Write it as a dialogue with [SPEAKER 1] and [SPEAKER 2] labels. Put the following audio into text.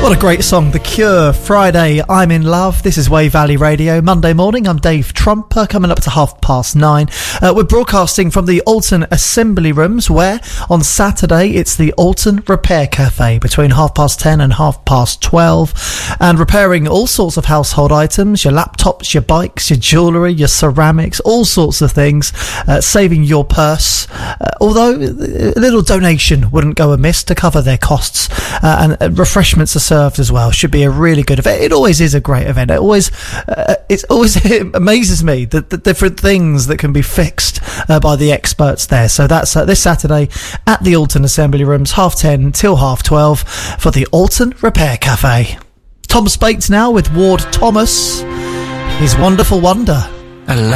[SPEAKER 1] What a great song, The Cure, Friday, I'm in Love. This is Wave Valley Radio. Monday morning, I'm Dave Trumper, coming up to 9:30. We're broadcasting from the Alton Assembly Rooms, where on Saturday it's the Alton Repair Cafe between 10:30 and 12:30, and repairing all sorts of household items, your laptops, your bikes, your jewellery, your ceramics, all sorts of things, saving your purse, although a little donation wouldn't go amiss to cover their costs, and refreshments are served as well. Should be a really good event. It always is a great event. It always amazes me the different things that can be fixed by the experts there. So that's this Saturday at the Alton Assembly Rooms, 10:30 till 12:30 for the Alton Repair Cafe. Tom Spates now with Ward Thomas, his Wonderful Wonder.